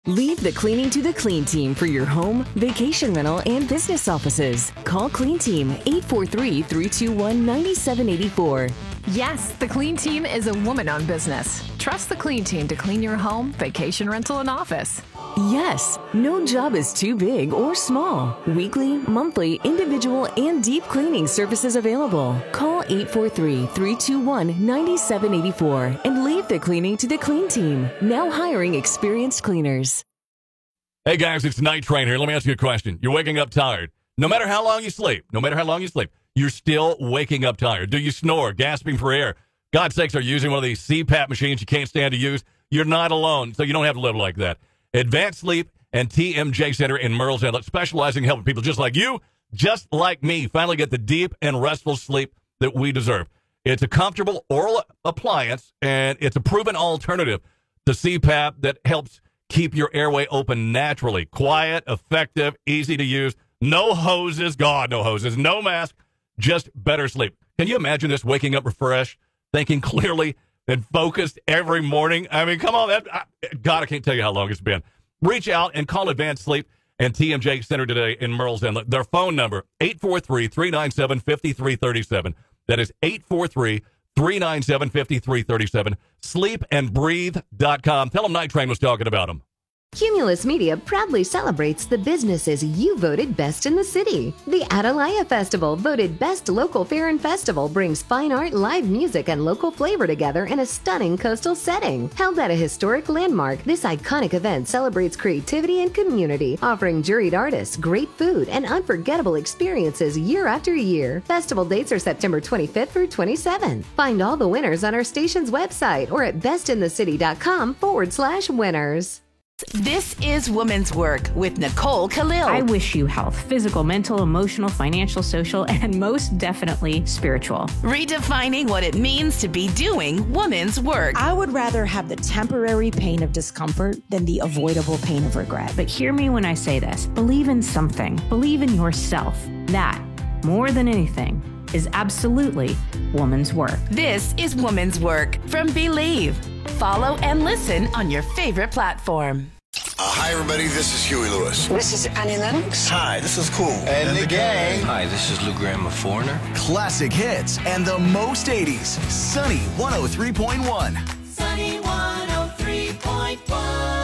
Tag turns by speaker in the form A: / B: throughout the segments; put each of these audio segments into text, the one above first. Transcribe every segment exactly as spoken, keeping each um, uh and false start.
A: Leave the cleaning to the Clean Team for your home, vacation rental, and business offices. Call Clean Team eight four three, three two one, nine seven eight four.
B: Yes, the Clean Team is a woman-owned business. Trust the Clean Team to clean your home, vacation rental, and office.
A: Yes, no job is too big or small. Weekly, monthly, individual, and deep cleaning services available. Call eight four three, three two one, nine seven eight four and leave the cleaning to the Clean Team. Now hiring experienced cleaners.
C: Hey guys, it's Night Train here. Let me ask you a question. You're waking up tired. No matter how long you sleep, no matter how long you sleep, you're still waking up tired. Do you snore, gasping for air? God's sakes, are you using one of these C PAP machines you can't stand to use? You're not alone, so you don't have to live like that. Advanced Sleep and T M J Center in Murrells Inlet, specializing in helping people just like you, just like me, finally get the deep and restful sleep that we deserve. It's a comfortable oral appliance, and it's a proven alternative to C PAP that helps keep your airway open naturally. Quiet, effective, easy to use. No hoses. God, no hoses. No mask. Just better sleep. Can you imagine this, waking up refreshed, thinking clearly, and focused every morning? I mean, come on. That, I, God, I can't tell you how long it's been. Reach out and call Advanced Sleep and T M J Center today in Murrells Inlet. Their phone number, eight four three, three nine seven, five three three seven. That is eight four three, three nine seven, five three three seven. sleep and breathe dot com. Tell them Night Train was talking about them.
D: Cumulus Media proudly celebrates the businesses you voted best in the city. The Atalaya Festival, voted best local fair and festival, brings fine art, live music, and local flavor together in a stunning coastal setting. Held at a historic landmark, this iconic event celebrates creativity and community, offering juried artists, great food, and unforgettable experiences year after year. Festival dates are September twenty-fifth through twenty-seventh. Find all the winners on our station's website or at bestinthecity.com forward slash winners.
E: This is Women's Work with Nicole Khalil.
F: I wish you health, physical, mental, emotional, financial, social, and most definitely spiritual.
E: Redefining what it means to be doing women's work.
G: I would rather have the temporary pain of discomfort than the avoidable pain of regret.
F: But hear me when I say this. Believe in something. Believe in yourself. That, more than anything, is absolutely woman's work.
E: This is Woman's Work from Believe. Follow and listen on your favorite platform.
H: Uh, hi, everybody. This is Huey Lewis.
I: This is Annie Lennox.
H: Hi, this is Cool.
J: And, and the, the gang. gang.
K: Hi, this is Lou Graham of Foreigner.
L: Classic hits and the most eighties. Sunny one oh three point one.
M: Sunny one oh three point one.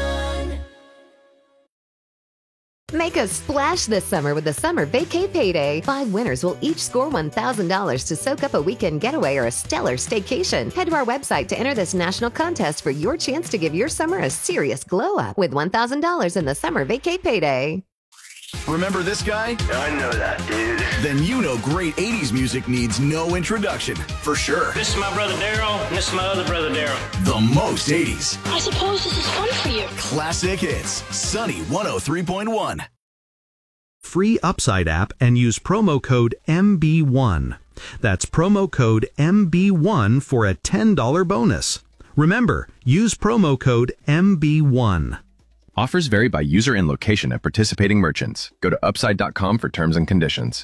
D: Make a splash this summer with the Summer Vacay Payday. Five winners will each score one thousand dollars to soak up a weekend getaway or a stellar staycation. Head to our website to enter this national contest for your chance to give your summer a serious glow-up with one thousand dollars in the Summer Vacay Payday.
L: Remember this guy?
N: I know that, dude.
L: Then you know great eighties music needs no introduction, for sure.
O: This is my brother Daryl, and this is my other brother Daryl.
L: The most eighties.
P: I suppose this is fun for you.
L: Classic hits. Sunny one oh three point one.
Q: Free Upside app and use promo code M B one. That's promo code M B one for a ten dollars bonus. Remember, use promo code M B one.
R: Offers vary by user and location at participating merchants. Go to upside dot com for terms and conditions.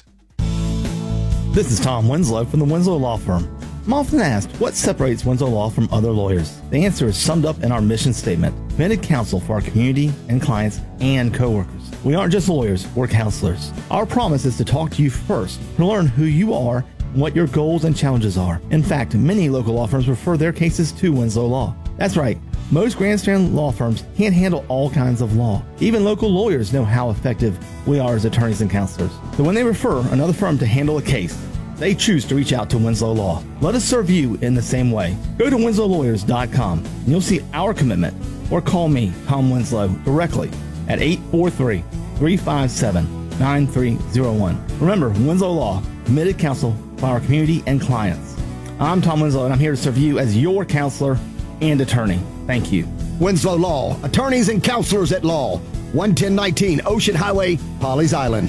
S: This is Tom Winslow from the Winslow Law Firm. I'm often asked, what separates Winslow Law from other lawyers? The answer is summed up in our mission statement: committed counsel for our community and clients and coworkers. We aren't just lawyers, we're counselors. Our promise is to talk to you first, to learn who you are and what your goals and challenges are. In fact, many local law firms refer their cases to Winslow Law. That's right. Most grandstand law firms can't handle all kinds of law. Even local lawyers know how effective we are as attorneys and counselors. So when they refer another firm to handle a case, they choose to reach out to Winslow Law. Let us serve you in the same way. Go to winslow lawyers dot com and you'll see our commitment, or call me, Tom Winslow, directly at eight four three, three five seven, nine three zero one. Remember, Winslow Law, committed counsel for our community and clients. I'm Tom Winslow, and I'm here to serve you as your counselor and attorney. Thank you.
T: Winslow Law, attorneys and counselors at law. one ten nineteen Ocean Highway, Pawleys Island.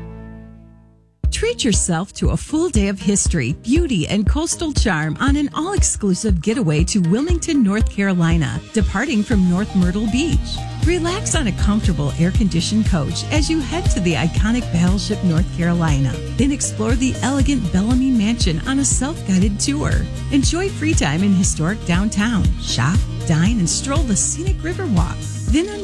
B: Treat yourself to a full day of history, beauty, and coastal charm on an all-exclusive getaway to Wilmington, North Carolina, departing from North Myrtle Beach. Relax on a comfortable air-conditioned coach as you head to the iconic Battleship, North Carolina. Then explore the elegant Bellamy Mansion on a self-guided tour. Enjoy free time in historic downtown. Shop, dine, and stroll the scenic Riverwalk. Then